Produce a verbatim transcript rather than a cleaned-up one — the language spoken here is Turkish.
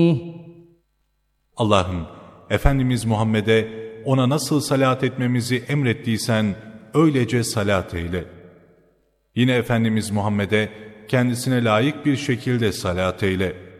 Allah'ım, Efendimiz Muhammed'e ona nasıl salat etmemizi emrettiysen öylece salat eyle. Yine Efendimiz Muhammed'e kendisine layık bir şekilde salat eyle.